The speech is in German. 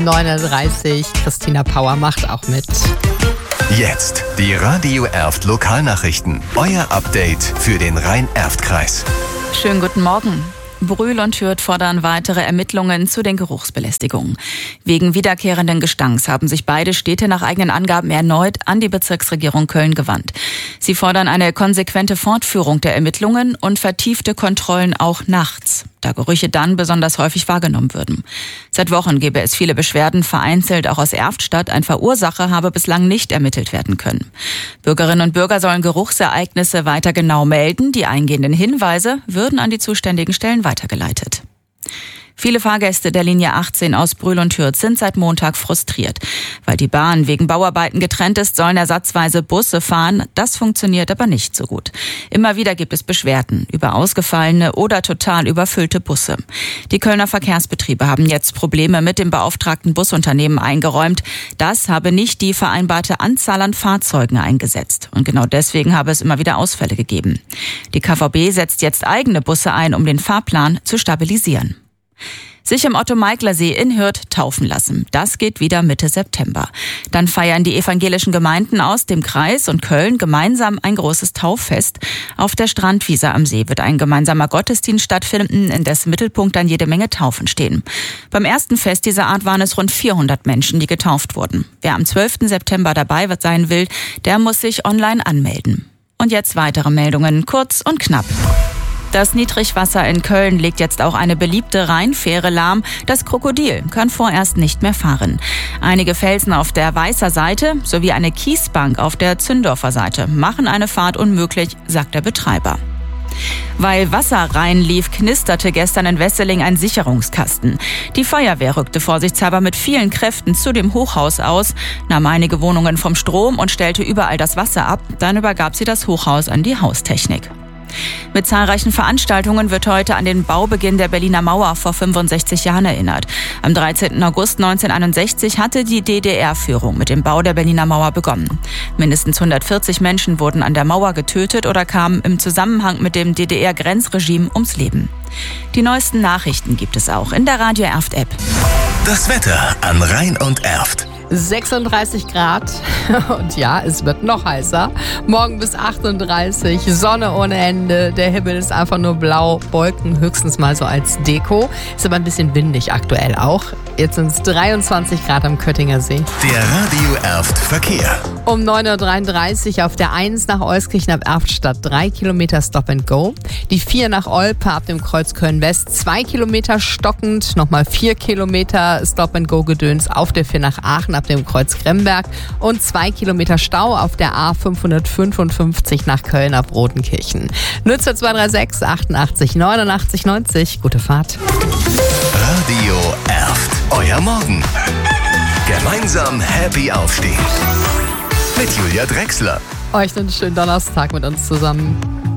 9:30 Uhr, Christina Pauer macht auch mit. Jetzt die Radio Erft Lokalnachrichten. Euer Update für den Rhein-Erft-Kreis. Schönen guten Morgen. Brühl und Hürth fordern weitere Ermittlungen zu den Geruchsbelästigungen. Wegen wiederkehrenden Gestanks haben sich beide Städte nach eigenen Angaben erneut an die Bezirksregierung Köln gewandt. Sie fordern eine konsequente Fortführung der Ermittlungen und vertiefte Kontrollen auch nachts, da Gerüche dann besonders häufig wahrgenommen würden. Seit Wochen gebe es viele Beschwerden, vereinzelt auch aus Erftstadt. Ein Verursacher habe bislang nicht ermittelt werden können. Bürgerinnen und Bürger sollen Geruchsereignisse weiter genau melden. Die eingehenden Hinweise würden an die zuständigen Stellen weitergeleitet. Viele Fahrgäste der Linie 18 aus Brühl und Hürth sind seit Montag frustriert. Weil die Bahn wegen Bauarbeiten getrennt ist, sollen ersatzweise Busse fahren. Das funktioniert aber nicht so gut. Immer wieder gibt es Beschwerden über ausgefallene oder total überfüllte Busse. Die Kölner Verkehrsbetriebe haben jetzt Probleme mit dem beauftragten Busunternehmen eingeräumt. Das habe nicht die vereinbarte Anzahl an Fahrzeugen eingesetzt. Und genau deswegen habe es immer wieder Ausfälle gegeben. Die KVB setzt jetzt eigene Busse ein, um den Fahrplan zu stabilisieren. Sich im Otto-Meigler-See in Hürth taufen lassen. Das geht wieder Mitte September. Dann feiern die evangelischen Gemeinden aus dem Kreis und Köln gemeinsam ein großes Tauffest. Auf der Strandwiese am See wird ein gemeinsamer Gottesdienst stattfinden, in dessen Mittelpunkt dann jede Menge Taufen stehen. Beim ersten Fest dieser Art waren es rund 400 Menschen, die getauft wurden. Wer am 12. September dabei sein will, der muss sich online anmelden. Und jetzt weitere Meldungen, kurz und knapp. Das Niedrigwasser in Köln legt jetzt auch eine beliebte Rheinfähre lahm. Das Krokodil kann vorerst nicht mehr fahren. Einige Felsen auf der Weißer Seite sowie eine Kiesbank auf der Zündorfer Seite machen eine Fahrt unmöglich, sagt der Betreiber. Weil Wasser reinlief, knisterte gestern in Wesseling ein Sicherungskasten. Die Feuerwehr rückte vorsichtshalber mit vielen Kräften zu dem Hochhaus aus, nahm einige Wohnungen vom Strom und stellte überall das Wasser ab. Dann übergab sie das Hochhaus an die Haustechnik. Mit zahlreichen Veranstaltungen wird heute an den Baubeginn der Berliner Mauer vor 65 Jahren erinnert. Am 13. August 1961 hatte die DDR-Führung mit dem Bau der Berliner Mauer begonnen. Mindestens 140 Menschen wurden an der Mauer getötet oder kamen im Zusammenhang mit dem DDR-Grenzregime ums Leben. Die neuesten Nachrichten gibt es auch in der Radio Erft-App. Das Wetter an Rhein und Erft. 36 Grad und ja, es wird noch heißer. Morgen bis 38, Sonne ohne Ende. Der Himmel ist einfach nur blau, Wolken höchstens mal so als Deko. Ist aber ein bisschen windig aktuell auch. Jetzt sind es 23 Grad am Köttinger See. Der Radio Erft Verkehr. Um 9:33 Uhr auf der 1 nach Euskirchen ab Erftstadt 3 Kilometer Stop and Go. Die 4 nach Olpe ab dem Kreuz Köln-West 2 Kilometer stockend. Nochmal 4 Kilometer Stop and Go Gedöns auf der 4 nach Aachen ab dem Kreuz Kremberg und 2 Kilometer Stau auf der A555 nach Köln ab Rodenkirchen. Nutzer 236 88 89 90. Gute Fahrt. Radio Erft. Euer Morgen. Gemeinsam happy aufstehen. Mit Julia Drechsler. Euch einen schönen Donnerstag mit uns zusammen.